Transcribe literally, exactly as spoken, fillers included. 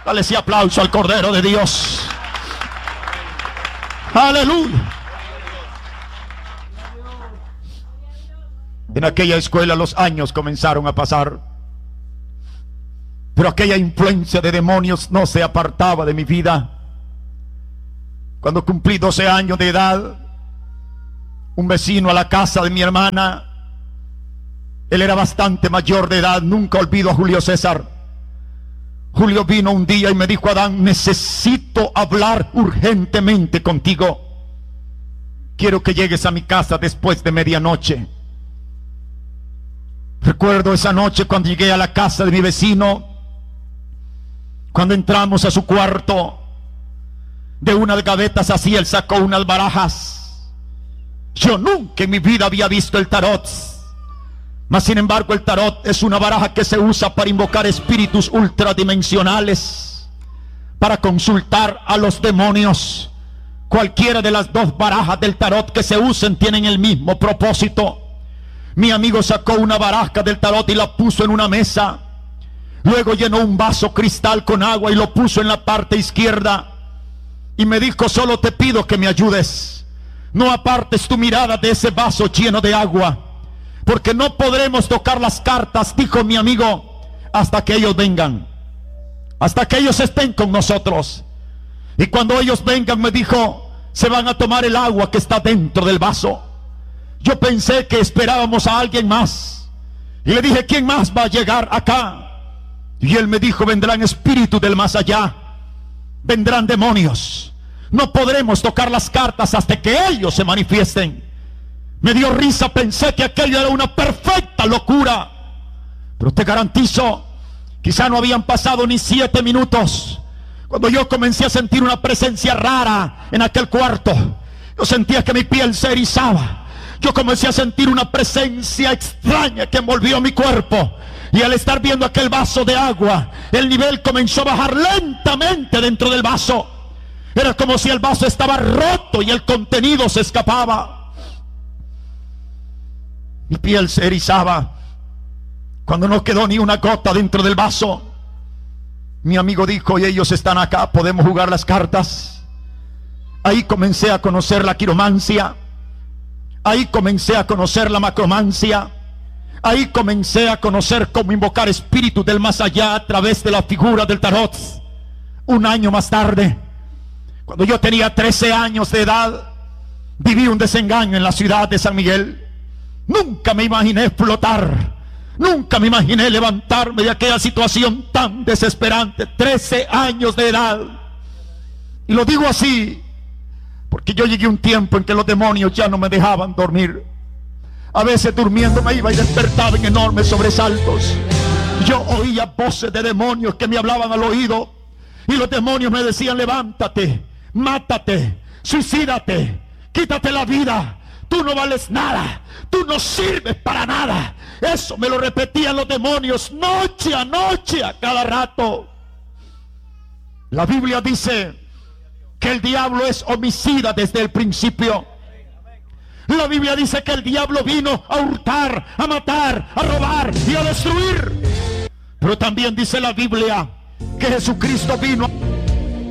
Dale ese aplauso al Cordero de Dios. Aleluya. En aquella escuela los años comenzaron a pasar, pero aquella influencia de demonios no se apartaba de mi vida. Cuando cumplí doce años de edad, un vecino a la casa de mi hermana, él era bastante mayor de edad, nunca olvido a Julio César. Julio vino un día y me dijo: Adán, necesito hablar urgentemente contigo. Quiero que llegues a mi casa después de medianoche. Recuerdo esa noche cuando llegué a la casa de mi vecino. Cuando entramos a su cuarto, de unas gavetas así él sacó unas barajas. Yo nunca en mi vida había visto el tarot, mas sin embargo el tarot es una baraja que se usa para invocar espíritus ultradimensionales, para consultar a los demonios. Cualquiera de las dos barajas del tarot que se usen tienen el mismo propósito. Mi amigo sacó una baraja del tarot y la puso en una mesa. Luego llenó un vaso cristal con agua y lo puso en la parte izquierda. Y me dijo: solo te pido que me ayudes. No apartes tu mirada de ese vaso lleno de agua, porque no podremos tocar las cartas, dijo mi amigo, hasta que ellos vengan, hasta que ellos estén con nosotros. Y cuando ellos vengan, me dijo, se van a tomar el agua que está dentro del vaso. Yo pensé que esperábamos a alguien más y le dije: ¿quién más va a llegar acá? Y él me dijo: vendrán espíritus del más allá, vendrán demonios, no podremos tocar las cartas hasta que ellos se manifiesten. Me dio risa, pensé que aquello era una perfecta locura, pero te garantizo, quizá no habían pasado ni siete minutos cuando yo comencé a sentir una presencia rara en aquel cuarto. Yo sentía que mi piel se erizaba. Yo comencé a sentir una presencia extraña que envolvió mi cuerpo. Y al estar viendo aquel vaso de agua, el nivel comenzó a bajar lentamente dentro del vaso. Era como si el vaso estaba roto y el contenido se escapaba. Mi piel se erizaba cuando no quedó ni una gota dentro del vaso. Mi amigo dijo: y ellos están acá, podemos jugar las cartas. Ahí comencé a conocer la quiromancia. Ahí comencé a conocer la macromancia. Ahí comencé a conocer cómo invocar espíritus del más allá a través de la figura del tarot. Un año más tarde, cuando yo tenía trece años de edad, viví un desengaño en la ciudad de San Miguel. Nunca me imaginé flotar, nunca me imaginé levantarme de aquella situación tan desesperante. Trece años de edad. Y lo digo así porque yo llegué a un tiempo en que los demonios ya no me dejaban dormir. A veces durmiendo me iba y despertaba en enormes sobresaltos. Yo oía voces de demonios que me hablaban al oído, y los demonios me decían: levántate, mátate, suicídate, quítate la vida, tú no vales nada, tú no sirves para nada. Eso me lo repetían los demonios noche a noche, a cada rato. La Biblia dice que el diablo es homicida desde el principio. La Biblia dice que el diablo vino a hurtar, a matar, a robar y a destruir. Pero también dice la Biblia que Jesucristo vino a